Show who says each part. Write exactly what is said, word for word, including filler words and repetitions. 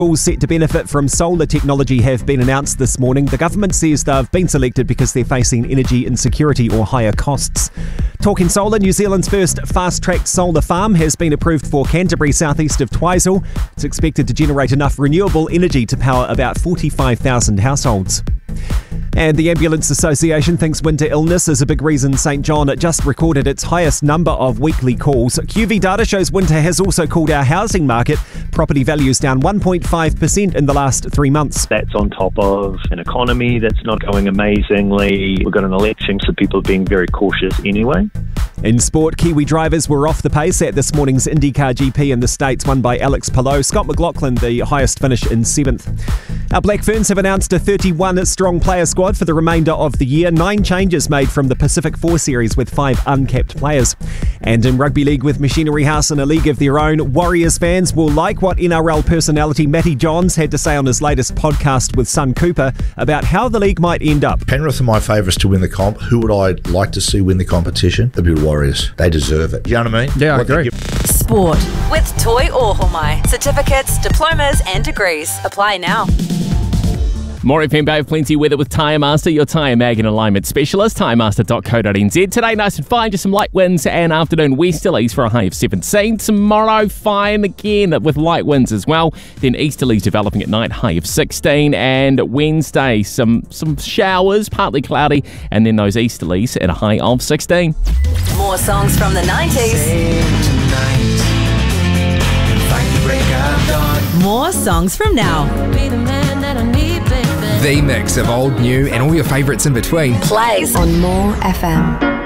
Speaker 1: All set to benefit from solar technology have been announced this morning. The government says they've been selected because they're facing energy insecurity or higher costs. Talking solar, New Zealand's first fast-tracked solar farm has been approved for Canterbury, southeast of Twizel. It's expected to generate enough renewable energy to power about forty-five thousand households. And the Ambulance Association thinks winter illness is a big reason St John just recorded its highest number of weekly calls. Q V data shows winter has also cooled our housing market. Property values down one point five percent in the last three months.
Speaker 2: That's on top of an economy that's not going amazingly. We've got an election, so people are being very cautious anyway.
Speaker 1: In sport, Kiwi drivers were off the pace at this morning's IndyCar G P in the States, won by Alex Palou. Scott McLaughlin, the highest finish in seventh. Our Black Ferns have announced a thirty-one strong player squad for the remainder of the year. Nine changes made from the Pacific Four Series with five uncapped players. And in rugby league with Machinery House in a league of their own, Warriors fans will like what N R L personality Matty Johns had to say on his latest podcast with Son Cooper about how the league might end up.
Speaker 3: Penrith are my favourites to win the comp. Who would I like to see win the competition? It'd be the Warriors. They deserve it. You know what I mean?
Speaker 4: Yeah, I
Speaker 3: what
Speaker 4: agree.
Speaker 5: Sport with Toi Ohomai. Certificates, diplomas and degrees. Apply now.
Speaker 4: More F M Bay of plenty weather with Tyre Master, your tyre mag and alignment specialist, tyre master dot co dot n z. Today, nice and fine, just some light winds and afternoon westerlies for a high of seventeen. Tomorrow, fine again with light winds as well. Then easterlies developing at night, high of sixteen. And Wednesday, some, some showers, partly cloudy, and then those easterlies at a high of sixteen.
Speaker 5: More songs from the nineties. More songs from now.
Speaker 6: The mix of old, new, and all your favourites in between.
Speaker 5: Plays
Speaker 7: on More F M.